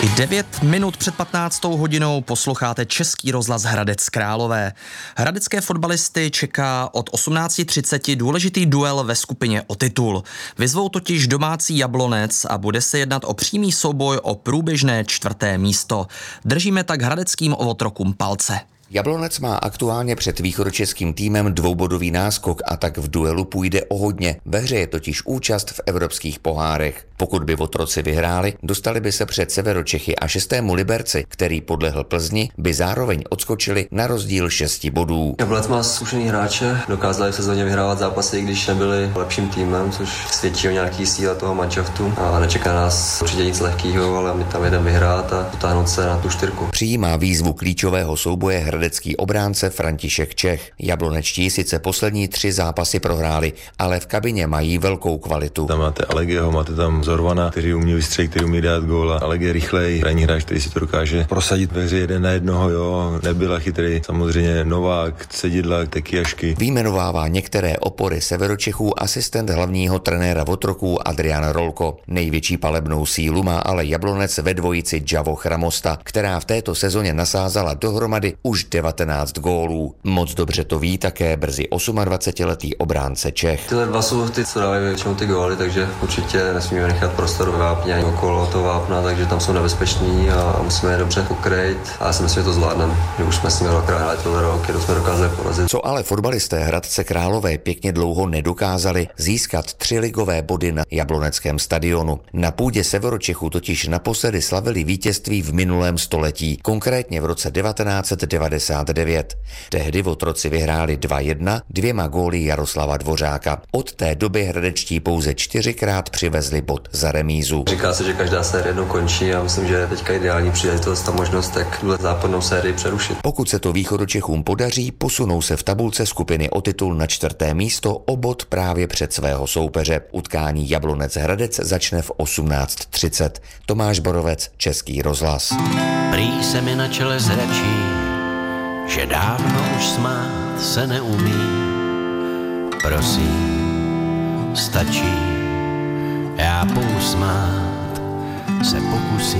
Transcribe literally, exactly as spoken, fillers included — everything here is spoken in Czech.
I devět minut před patnáctou hodinou posloucháte Český rozhlas Hradec Králové. Hradecké fotbalisty čeká od osmnáct třicet důležitý duel ve skupině o titul. Vyzvou totiž domácí Jablonec a bude se jednat o přímý souboj o průběžné čtvrté místo. Držíme tak hradeckým otrokům palce. Jablonec má aktuálně před východočeským týmem dvoubodový náskok a tak v duelu půjde o hodně. Ve hře je totiž účast v evropských pohárech. Pokud by otroci vyhráli, dostali by se před Severočechy a šestému Liberci, který podlehl Plzni, by zároveň odskočili na rozdíl šesti bodů. Jablonec má zkušený hráče, dokázali v sezóně vyhrávat zápasy, i když nebyli lepším týmem, což svědčí o nějaký síle toho manšaftu. A nečeká nás určitě nic lehkého, ale my tam jdeme vyhrát a dotáhnout se na tu čtyřku. Přijímá výzvu klíčového souboje hradecký obránce František Čech. Jablonečtí sice poslední tři zápasy prohráli, ale v kabině mají velkou kvalitu. Tam máte Alegeho, máte tam Zorvana, který umí vystřelit, který umí dát góla. Alege je rychlej, ranní hráč, který si to dokáže prosadit ve hře jeden na jednoho, jo. Nebyla chytrý, samozřejmě Novák, Cedidla, Tekiašky. Výjmenovává některé opory Severočechů asistent hlavního trenéra otroků Adrian Rolko. Největší palebnou sílu má ale Jablonec ve dvojici Javo Chramosta, která v této sezóně nasázala dohromady už devatenáct gólů. Moc dobře to ví také brzy dvacetiosmiletý obránce Čech. Tyhle dva jsou ty, co dávají většinou ty góly, takže určitě nesmíme nechat prostor ve vápně ani okolo toho vápna, takže tam jsou nebezpeční a musíme je dobře pokrýt a já si myslím, že to zvládneme. My už jsme s nimi dvakrát hráli tohle rok, kterou jsme dokázali porazit. Co ale fotbalisté Hradce Králové pěkně dlouho nedokázali, získat tři ligové body na Jabloneckém stadionu. Na půdě Severočechů totiž naposledy slavili vítězství v minulém století, konkrétně v roce devatenáct devadesát devět. Tehdy otroci vyhráli dva jedna dvěma góly Jaroslava Dvořáka. Od té doby hradečtí pouze čtyřikrát přivezli bod za remízu. Říká se, že každá série jednou končí a myslím, že je teďka ideální příležitost a možnost tak tuhle západnou sérii přerušit. Pokud se to východočechům podaří, posunou se v tabulce skupiny o titul na čtvrté místo o bod právě před svého soupeře. Utkání Jablonec Hradec začne v osmnáct třicet. Tomáš Borovec, Český rozhlas. Prý se mi na čele zračí, že dávno už smát se neumí. Prosím, stačí, já pousmát se pokusím.